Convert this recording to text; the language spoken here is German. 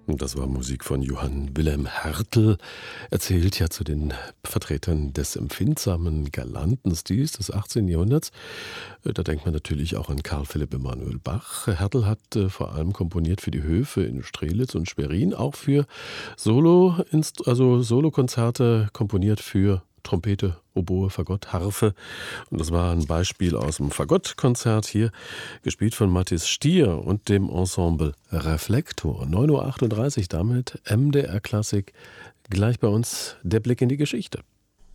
Das war Musik von Johann Wilhelm Hertel. Er zählt ja zu den Vertretern des empfindsamen, galanten Stils des 18. Jahrhunderts. Da denkt man natürlich auch an Karl Philipp Emanuel Bach. Hertel hat vor allem komponiert für die Höfe in Strelitz und Schwerin, auch für Solokonzerte komponiert für Trompete, Oboe, Fagott, Harfe. Und das war ein Beispiel aus dem Fagottkonzert hier, gespielt von Mathis Stier und dem Ensemble Reflektor. 9:38 Uhr damit, MDR Klassik. Gleich bei uns der Blick in die Geschichte.